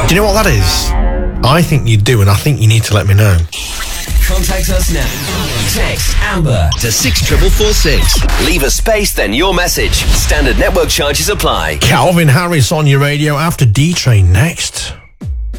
Do you know what that is? I think you do, and I think you need to let me know. Contact us now. Text Amber to 64446. Leave a space, then your message. Standard network charges apply. Calvin Harris on your radio after D-Train next.